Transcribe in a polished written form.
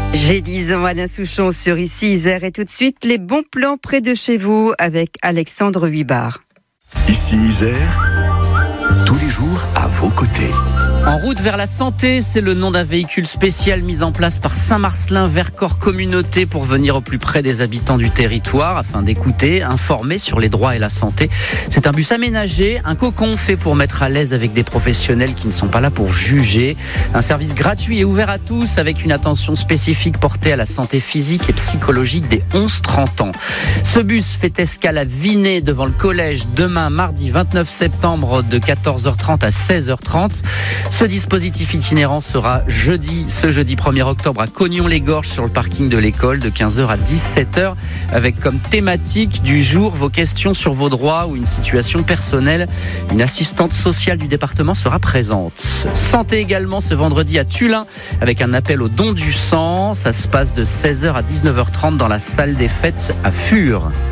J'ai 10 ans, Alain Souchon sur Ici Isère, et tout de suite les bons plans près de chez vous avec Alexandre Huybard. Ici Isère, tous les jours à vos côtés. En route vers la santé, c'est le nom d'un véhicule spécial mis en place par Saint-Marcellin Vercors Communauté pour venir au plus près des habitants du territoire afin d'écouter, informer sur les droits et la santé. C'est un bus aménagé, un cocon fait pour mettre à l'aise avec des professionnels qui ne sont pas là pour juger. Un service gratuit et ouvert à tous avec une attention spécifique portée à la santé physique et psychologique des 11-30 ans. Ce bus fait escale à Vinay devant le collège demain mardi 29 septembre de 14h30 à 16h30. Ce dispositif itinérant sera ce jeudi 1er octobre à Cognon-les-Gorges sur le parking de l'école de 15h à 17h avec comme thématique du jour vos questions sur vos droits ou une situation personnelle. Une assistante sociale du département sera présente. Santé également ce vendredi à Tullin avec un appel au don du sang. Ça se passe de 16h à 19h30 dans la salle des fêtes à Fur.